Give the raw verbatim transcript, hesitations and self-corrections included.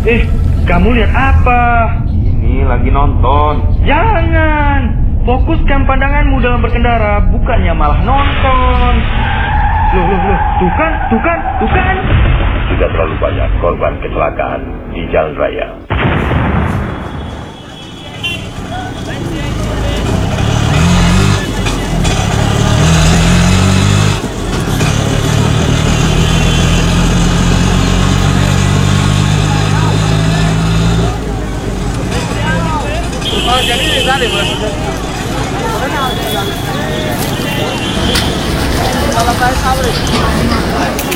Eh, kamu lihat apa? Ini lagi nonton. Jangan! Fokuskan pandanganmu dalam berkendara, bukannya malah nonton. Loh, loh, loh, tuh kan, tuh kan, tuh kan. Sudah terlalu banyak korban kecelakaan di jalan raya. Oh, jadi ini tadi, Bos. Kalau saya sabri.